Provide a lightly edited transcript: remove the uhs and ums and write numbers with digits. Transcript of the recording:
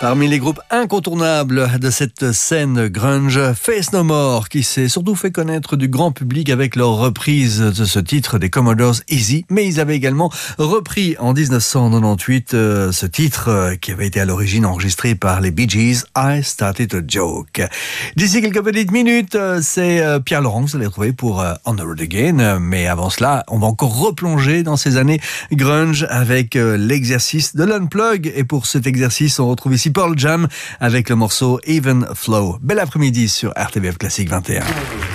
Parmi les groupes incontournables de cette scène grunge, Faith No More, qui s'est surtout fait connaître du grand public avec leur reprise de ce titre des Commodores Easy, mais ils avaient également repris en 1998 ce titre qui avait été à l'origine enregistré par les Bee Gees, I Started a Joke. D'ici quelques petites minutes, c'est Pierre Laurent que vous allez retrouver pour On the Road Again, mais avant cela, on va encore replonger dans ces années grunge avec l'exercice de l'Unplug, et pour cet exercice, on retrouve ici Pearl Jam avec le morceau Even Flow. Bel après-midi sur RTBF Classique 21.